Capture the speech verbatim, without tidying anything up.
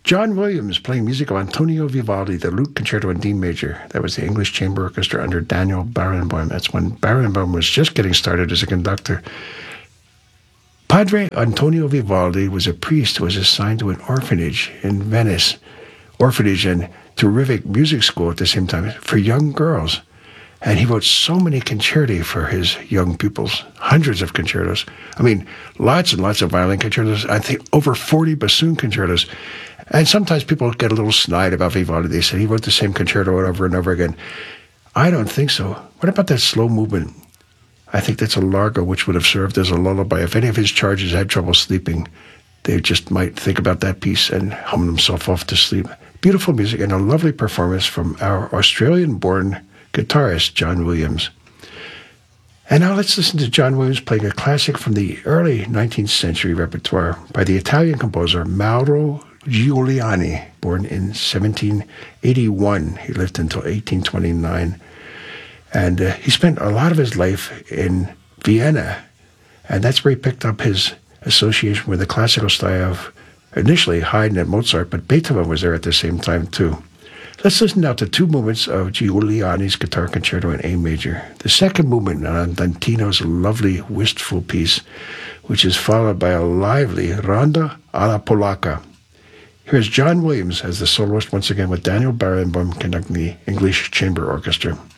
John Williams playing music of Antonio Vivaldi, the Lute Concerto in D major. That was the English Chamber Orchestra under Daniel Barenboim. That's when Barenboim was just getting started as a conductor. Padre Antonio Vivaldi was a priest who was assigned to an orphanage in Venice, orphanage and terrific music school at the same time for young girls. And he wrote so many concerti for his young pupils, hundreds of concertos. I mean, lots and lots of violin concertos. I think over forty bassoon concertos. And sometimes people get a little snide about Vivaldi. They say he wrote the same concerto over and over again. I don't think so. What about that slow movement? I think that's a largo which would have served as a lullaby. If any of his charges had trouble sleeping, they just might think about that piece and hum themselves off to sleep. Beautiful music and a lovely performance from our Australian-born guitarist, John Williams. And now let's listen to John Williams playing a classic from the early nineteenth century repertoire by the Italian composer Mauro Giuliani, born in seventeen eighty-one. He lived until eighteen twenty-nine. And uh, he spent a lot of his life in Vienna. And that's where he picked up his association with the classical style of initially Haydn and Mozart, but Beethoven was there at the same time too. Let's listen now to two movements of Giuliani's Guitar Concerto in A major. The second movement on Dantino's lovely Wistful piece, which is followed by a lively Ronda alla Polacca. Here's John Williams as the soloist once again with Daniel Barenboim conducting the English Chamber Orchestra.